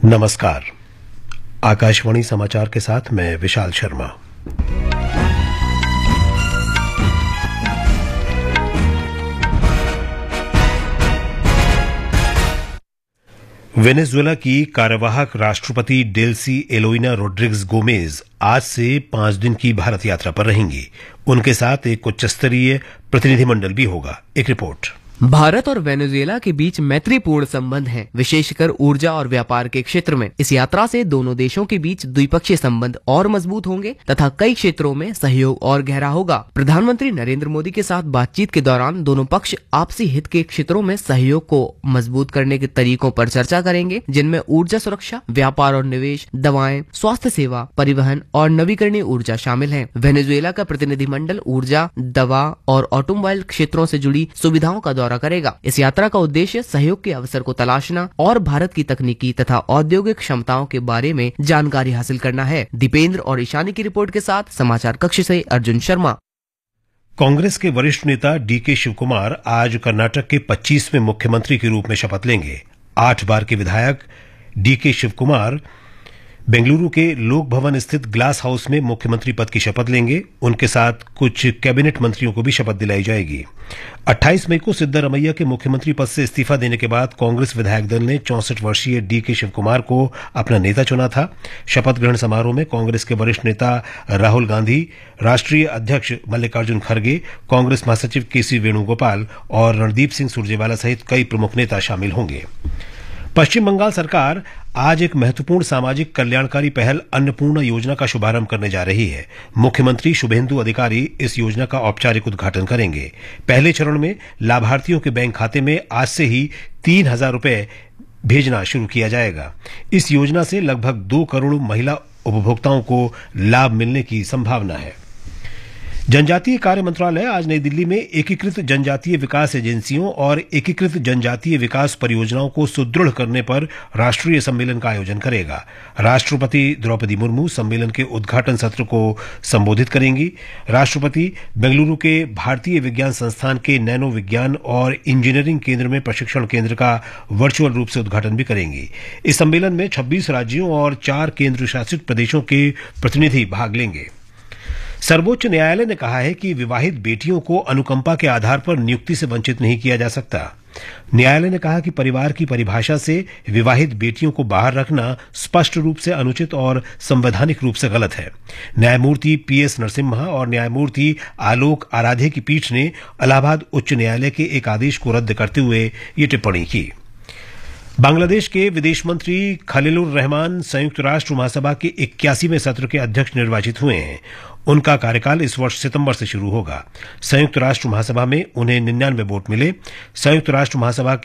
नमस्कार। आकाशवाणी समाचार के साथ मैं विशाल शर्मा। वेनेजुएला की कार्यवाहक राष्ट्रपति डेल्सी एलोइना रोड्रिग्स गोमेज आज से 5 दिन की भारत यात्रा पर रहेंगी। उनके साथ एक उच्च स्तरीय प्रतिनिधिमंडल भी होगा। एक रिपोर्ट। भारत और वेनेजुएला के बीच मैत्रीपूर्ण संबंध हैं, विशेषकर ऊर्जा और व्यापार के क्षेत्र में। इस यात्रा से दोनों देशों के बीच द्विपक्षीय संबंध और मजबूत होंगे तथा कई क्षेत्रों में सहयोग और गहरा होगा। प्रधानमंत्री नरेंद्र मोदी के साथ बातचीत के दौरान दोनों पक्ष आपसी हित के क्षेत्रों में सहयोग को मजबूत करने के तरीकों पर चर्चा करेंगे, जिनमें ऊर्जा सुरक्षा, व्यापार और निवेश, दवाएं, स्वास्थ्य सेवा, परिवहन और नवीकरणीय ऊर्जा शामिल है। वेनेजुएला का प्रतिनिधिमंडल ऊर्जा, दवा और ऑटोमोबाइल क्षेत्रों से जुड़ी सुविधाओं का दौरा करेगा। इस यात्रा का उद्देश्य सहयोग के अवसर को तलाशना और भारत की तकनीकी तथा औद्योगिक क्षमताओं के बारे में जानकारी हासिल करना है। दीपेंद्र और ईशानी की रिपोर्ट के साथ समाचार कक्ष से अर्जुन शर्मा। कांग्रेस के वरिष्ठ नेता डीके शिवकुमार आज कर्नाटक के 25वें मुख्यमंत्री के रूप में शपथ लेंगे। 8 बार के विधायक डीके शिवकुमार बेंगलुरु के लोक भवन स्थित ग्लास हाउस में मुख्यमंत्री पद की शपथ लेंगे। उनके साथ कुछ कैबिनेट मंत्रियों को भी शपथ दिलाई जाएगी। 28 मई को सिद्धारमैया के मुख्यमंत्री पद से इस्तीफा देने के बाद कांग्रेस विधायक दल ने 64 वर्षीय डीके शिवकुमार को अपना नेता चुना था। शपथ ग्रहण समारोह में कांग्रेस के वरिष्ठ नेता राहुल गांधी, राष्ट्रीय अध्यक्ष मल्लिकार्जुन खड़गे, कांग्रेस महासचिव केसी वेणुगोपाल और रणदीप सिंह सुरजेवाला सहित कई प्रमुख नेता शामिल होंगे। पश्चिम बंगाल सरकार आज एक महत्वपूर्ण सामाजिक कल्याणकारी पहल अन्नपूर्णा योजना का शुभारंभ करने जा रही है। मुख्यमंत्री शुभेंदु अधिकारी इस योजना का औपचारिक उद्घाटन करेंगे। पहले चरण में लाभार्थियों के बैंक खाते में आज से ही 3,000 रुपए भेजना शुरू किया जाएगा। इस योजना से लगभग 2 करोड़ महिला उपभोक्ताओं को लाभ मिलने की संभावना है। जनजातीय कार्य मंत्रालय आज नई दिल्ली में एकीकृत जनजातीय विकास एजेंसियों और एकीकृत जनजातीय विकास परियोजनाओं को सुदृढ़ करने पर राष्ट्रीय सम्मेलन का आयोजन करेगा। राष्ट्रपति द्रौपदी मुर्मू सम्मेलन के उद्घाटन सत्र को संबोधित करेंगी। राष्ट्रपति बेंगलुरु के भारतीय विज्ञान संस्थान के नैनो विज्ञान और इंजीनियरिंग केंद्र में प्रशिक्षण केंद्र का वर्चुअल रूप से उद्घाटन भी करेंगी। इस सम्मेलन में 26 राज्यों और 4 केंद्र शासित प्रदेशों के प्रतिनिधि भाग लेंगे। सर्वोच्च न्यायालय ने कहा है कि विवाहित बेटियों को अनुकंपा के आधार पर नियुक्ति से वंचित नहीं किया जा सकता। न्यायालय ने कहा कि परिवार की परिभाषा से विवाहित बेटियों को बाहर रखना स्पष्ट रूप से अनुचित और संवैधानिक रूप से गलत है। न्यायमूर्ति पीएस नरसिम्हा और न्यायमूर्ति आलोक आराधे की पीठ ने इलाहाबाद उच्च न्यायालय के एक आदेश को रद्द करते हुए ये टिप्पणी की। बांग्लादेश के विदेश मंत्री खलीलुर रहमान संयुक्त राष्ट्र महासभा के 81वें सत्र के अध्यक्ष निर्वाचित हुए हैं। उनका कार्यकाल इस वर्ष सितंबर से शुरू होगा। संयुक्त राष्ट्र महासभा में उन्हें 99 वोट मिले। संयुक्त राष्ट्र महासभा